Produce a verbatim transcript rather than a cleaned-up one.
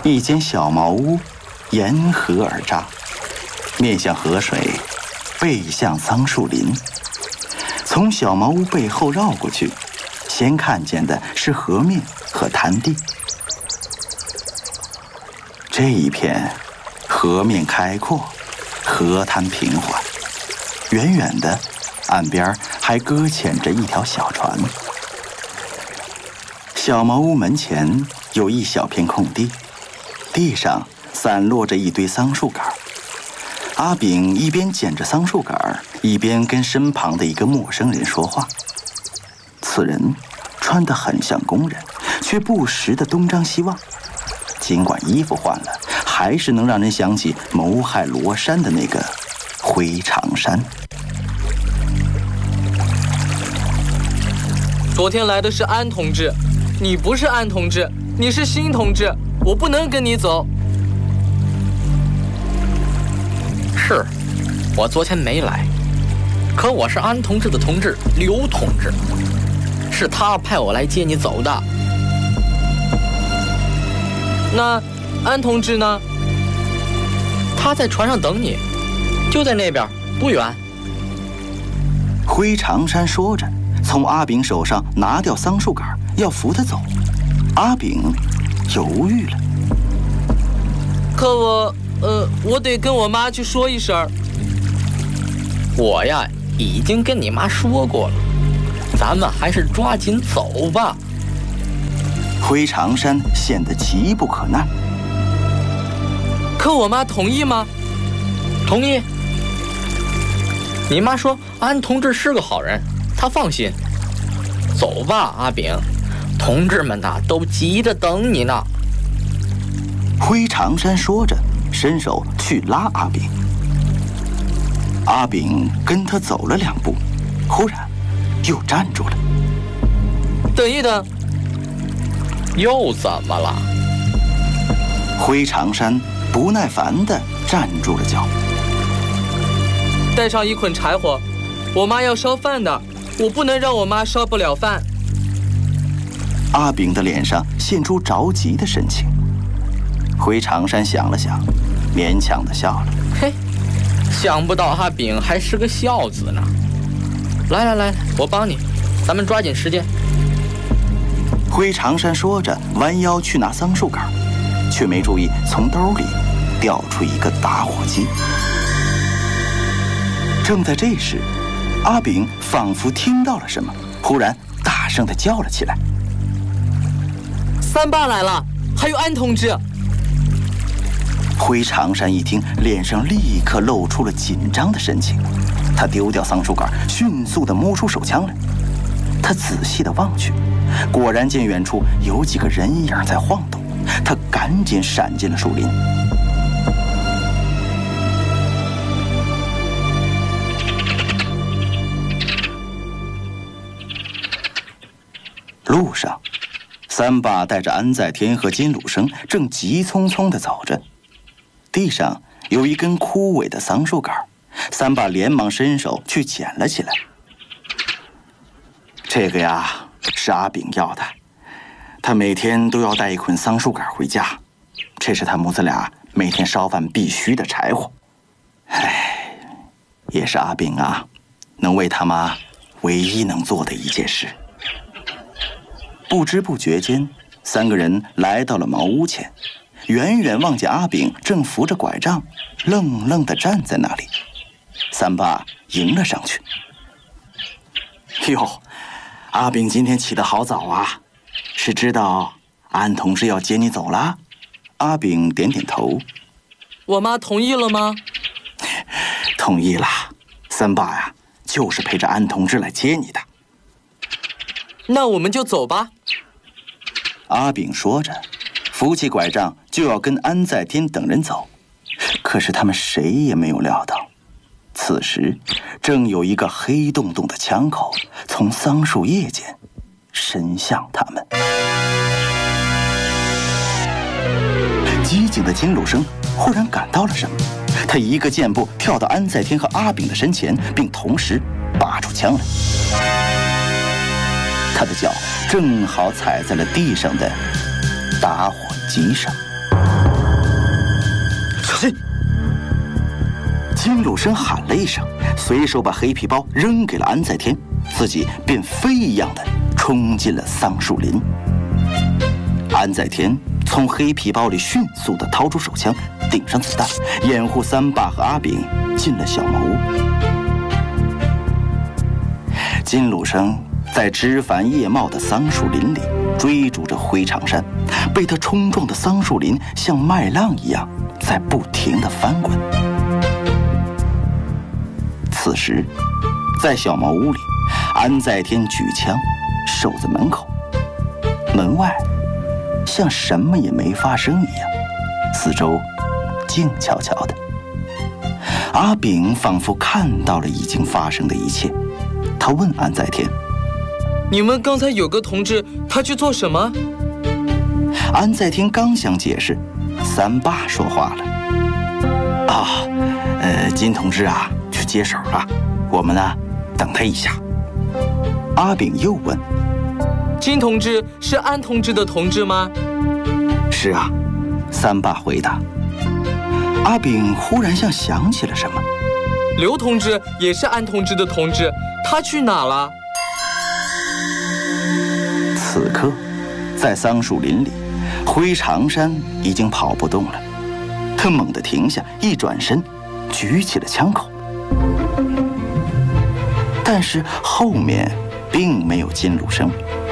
一间小茅屋沿河而扎，面向河水，背向桑树林。从小茅屋背后绕过去，先看见的是河面和滩地。这一片河面开阔，河滩平缓，远远的岸边还搁浅着一条小船。小茅屋门前有一小片空地，地上散落着一堆桑树杆。阿炳一边捡着桑树杆，一边跟身旁的一个陌生人说话。此人穿得很像工人，却不时地东张西望。尽管衣服换了，还是能让人想起谋害罗山的那个灰长山。 昨天来的是安同志，你不是安同志，你是新同志，我不能跟你走。 是，我昨天没来，可我是安同志的同志刘同志，是他派我来接你走的。 那安同志呢？ 他在船上等你，就在那边，不远。 灰长山说着，从阿炳手上拿掉桑树杆，要扶他走。阿炳犹豫了。 可我，呃，我得跟我妈去说一声。 我呀，已经跟你妈说过了，咱们还是抓紧走吧。 灰长山显得急不可耐。 可我妈同意吗？ 同意。你妈说安同志是个好人，她放心。走吧，阿炳，同志们呐都急着等你呢。 灰长山说着，伸手去拉阿炳。阿炳跟他走了两步，忽然又站住了。 等一等。 又怎么了？ 灰长山不耐烦地站住了脚。 带上一捆柴火，我妈要烧饭的，我不能让我妈烧不了饭。 阿炳的脸上现出着急的神情。灰长山想了想，勉强地笑了。 嘿，想不到阿炳还是个孝子呢。来来来，我帮你，咱们抓紧时间。 灰长山说着，弯腰去拿桑树杆，却没注意从兜里掉出一个打火机。正在这时，阿炳仿佛听到了什么，忽然大声地叫了起来：“ 三爸来了，还有安同志！” 灰长山一听，脸上立刻露出了紧张的神情。他丢掉桑树杆，迅速地摸出手枪来。他仔细地望去，果然见远处有几个人影在晃动。他赶紧闪进了树林。路上，三爸带着安在天和金鲁生正急匆匆地走着。地上有一根枯萎的桑树杆，三爸连忙伸手去捡了起来。这个呀，是阿炳要的，他每天都要带一捆桑树杆回家，这是他母子俩每天烧饭必须的柴火。唉，也是阿炳啊，能为他妈唯一能做的一件事。不知不觉间，三个人来到了茅屋前，远远望见阿炳正扶着拐杖，愣愣地站在那里。三爸迎了上去。哟，阿炳今天起得好早啊，是知道安同志要接你走了？阿炳点点头。 我妈同意了吗？ 同意了，三爸呀，就是陪着安同志来接你的。 那我们就走吧。 阿炳说着，扶起拐杖就要跟安在天等人走，可是他们谁也没有料到，此时正有一个黑洞洞的枪口从桑树叶间伸向他们。机警的金鲁生忽然感到了什么，他一个箭步跳到安在天和阿炳的身前，并同时拔出枪来。他的脚正好踩在了地上的打火机上。 是。金鲁生喊了一声，随手把黑皮包扔给了安在天，自己便飞一样的冲进了桑树林。安在天从黑皮包里迅速地掏出手枪，顶上子弹，掩护三爸和阿炳进了小茅屋。金鲁生在枝繁叶茂的桑树林里追逐着灰长山，被他冲撞的桑树林像麦浪一样在不停地翻滚。此时，在小茅屋里，安在天举枪守在门口，门外像什么也没发生一样，四周静悄悄的。阿炳仿佛看到了已经发生的一切，他问安在天：“ 你们刚才有个同志，他去做什么？” 安在天刚想解释，三爸说话了：“啊，呃，金同志啊，去接手了，我们呢，等他一下。”阿炳又问：“ 金同志是安同志的同志吗？”“ 是啊。”三爸回答。阿炳忽然像想起了什么：“ 刘同志也是安同志的同志，他去哪了？” 此刻，在桑树林里，灰长山已经跑不动了。他猛地停下，一转身，举起了枪口。但是后面并没有金鲁生。